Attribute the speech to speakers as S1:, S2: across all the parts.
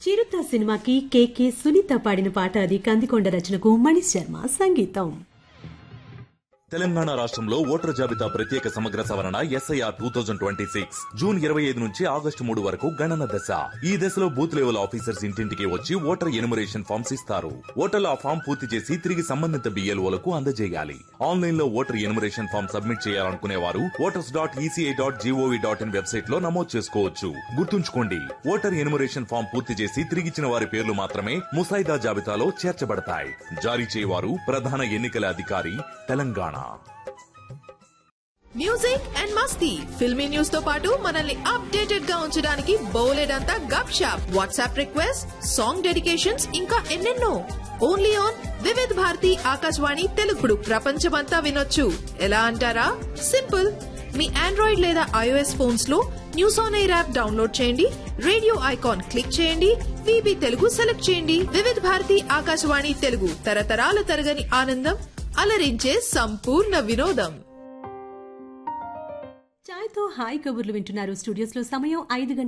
S1: చిరుత సినిమాకి కేకే సునీత పాడిన పాట అది కందికొండ రచనకు మణి శర్మ సంగీతం.
S2: తెలంగాణ రాష్ట్రంలో ఓటర్ జాబితా ప్రత్యేక సమగ్ర సవరణ SIR 2026 జూన్ 25 నుంచి ఆగస్టు 3 వరకు గణన దశ. ఈ దశలో బూత్ లెవెల్ ఆఫీసర్స్ ఇంటింటికి వచ్చి ఓటర్ ఎన్యుమరేషన్ ఫామ్స్ ఇస్తారు. ఓటర్లు ఆ ఫామ్ పూర్తి చేసి తిరిగి సంబంధిత BLOలకు అందజేయాలి. ఆన్లైన్ లో ఓటర్ ఎన్యుమరేషన్ ఫామ్ సబ్మిట్ చేయాలనుకునే వారు voters.eci.gov.in వెబ్సైట్ లో నమోదు చేసుకోవచ్చు. గుర్తుంచుకోండి, ఓటర్ ఎన్యుమరేషన్ ఫామ్ పూర్తి చేసి తిరిగిచ్చిన వారి పేర్లు మాత్రమే ముసాయిదా జాబితాలో చేర్చబడతాయి. జారీ చేయవారు ప్రధాన ఎన్నికల అధికారి, Telangana.
S3: Music and Masti filmy news తో పాటు మనల్ని అప్డేటెడ్ గా ఉంచడానికి బోలెడంతా గప్ shop, WhatsApp request, song dedications, ఇంకా ఎన్నెన్నో. ఓన్లీ ఆన్ వివిధ్ భారతి ఆకాశవాణి తెలుగుడు ప్రపంచమంతా వినొచ్చు. ఎలా అంటారా? సింపుల్. మీ ఆండ్రాయిడ్ లేదా iOS ఫోన్స్ లో news on air app download చేయండి, రేడియో ఐకాన్ క్లిక్ చేయండి, విబి తెలుగు సెలెక్ట్ చేయండి. వివిధ్ భారతి ఆకాశవాణి తెలుగు, తరతరాల తరగని ఆనందం, అలరించే సంపూర్ణ వినోదం.
S1: చాయ్తో హాయ్ కబుర్లు వింటున్నారు. స్టూడియోస్ లో సమయం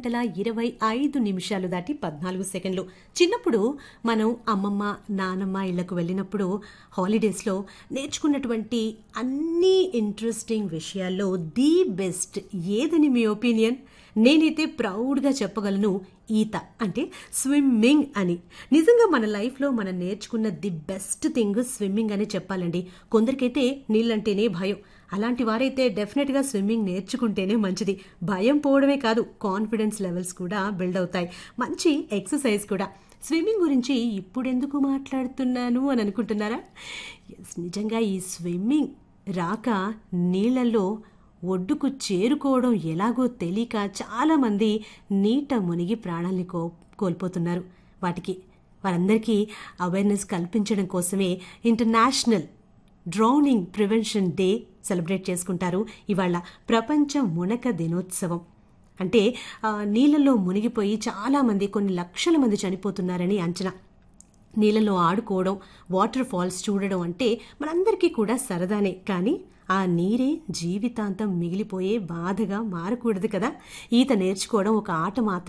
S1: 5:25 దాటి 14 సెకండ్లు. చిన్నప్పుడు మనం అమ్మమ్మ నానమ్మ ఇళ్లకు వెళ్ళినప్పుడు హాలిడేస్ లో నేర్చుకున్నటువంటి అన్ని ఇంట్రెస్టింగ్ విషయాల్లో ది బెస్ట్ ఏదని మీ ఒపీనియన్? నేనైతే ప్రౌడ్గా చెప్పగలను, ఈత అంటే స్విమ్మింగ్ అని. నిజంగా మన లైఫ్లో మనం నేర్చుకున్న ది బెస్ట్ థింగ్ స్విమ్మింగ్ అని చెప్పాలండి. కొందరికైతే నీళ్ళంటేనే భయం. అలాంటి వారైతే డెఫినెట్గా స్విమ్మింగ్ నేర్చుకుంటేనే మంచిది. భయం పోవడమే కాదు, కాన్ఫిడెన్స్ లెవెల్స్ కూడా బిల్డ్ అవుతాయి. మంచి ఎక్సర్సైజ్ కూడా. స్విమ్మింగ్ గురించి ఇప్పుడెందుకు మాట్లాడుతున్నాను అని అనుకుంటున్నారా? నిజంగా ఈ స్విమ్మింగ్ రాక నీళ్లలో ఒడ్డుకు చేరుకోవడం ఎలాగో తెలియక చాలామంది నీట మునిగి ప్రాణాల్ని కోల్పోతున్నారు. వారందరికీ అవేర్నెస్ కల్పించడం కోసమే international drowning prevention day celebrate చేసుకుంటారు. ఇవాళ ప్రపంచ మునక దినోత్సవం. అంటే నీళ్ళల్లో మునిగిపోయి చాలామంది, కొన్ని లక్షల మంది చనిపోతున్నారని అంచనా. నీళ్ళలో ఆడుకోవడం, వాటర్ ఫాల్స్ చూడడం అంటే మనందరికీ కూడా సరదానే. కానీ ఆ నీరే జీవితాంతం మిగిలిపోయే బాధగా మారకూడదు కదా. ఈత నేర్చుకోవడం ఒక ఆట మాత్రం